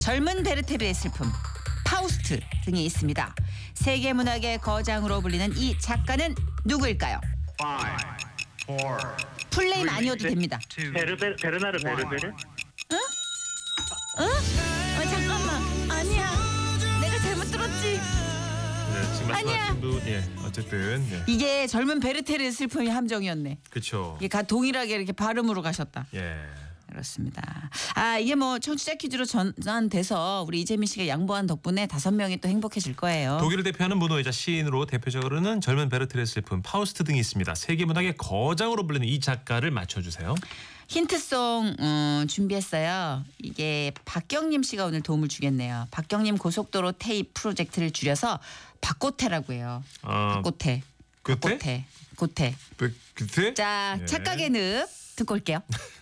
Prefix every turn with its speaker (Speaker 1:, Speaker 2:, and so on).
Speaker 1: 젊은 베르테르의 슬픔, 파우스트 등이 있습니다. 세계 문학의 거장으로 불리는 이 작가는 누구일까요? 풀네임 아니어도 됩니다.
Speaker 2: 베르나르 베르베르?
Speaker 1: 잠깐만. 아니야. 내가 잘못 들었지.
Speaker 3: 네, 지금
Speaker 1: 아니야.
Speaker 3: 말씀하신 분, 어쨌든,
Speaker 1: 이게 젊은 베르테르의 슬픔이 함정이었네.
Speaker 3: 그렇죠.
Speaker 1: 이게 동일하게 이렇게 발음으로 가셨다.
Speaker 3: 예,
Speaker 1: 그렇습니다. 이게 뭐 청취자 퀴즈로 전환돼서 우리 이재민 씨가 양보한 덕분에 5명이 또 행복해질 거예요.
Speaker 3: 독일을 대표하는 문호이자 시인으로 대표적으로는 젊은 베르테르의 슬픔, 파우스트 등이 있습니다. 세계 문학의 거장으로 불리는 이 작가를 맞춰주세요.
Speaker 1: 힌트송 준비했어요. 이게 박경림 씨가 오늘 도움을 주겠네요. 박경림 고속도로 테이프 프로젝트를 줄여서 박고태라고 해요. 박고태.
Speaker 3: 그때?
Speaker 1: 박고태. 고태.
Speaker 3: 그때?
Speaker 1: 자,
Speaker 3: 예.
Speaker 1: 착각의 늪 듣고 올게요.